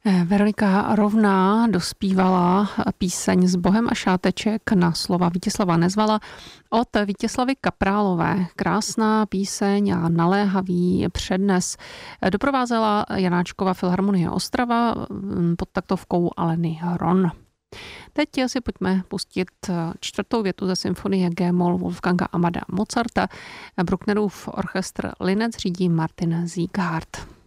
Veronika Rovná dospívala píseň S Bohem a šáteček na slova Vítězslava Nezvala od Vítězslavy Kaprálové. Krásná píseň a naléhavý přednes doprovázela Janáčkova Filharmonie Ostrava pod taktovkou Aleny Hron. Teď si pojďme pustit čtvrtou větu ze symfonie G-moll Wolfganga Amadea Mozarta. Brucknerův orchestr Linec řídí Martin Sieghardt.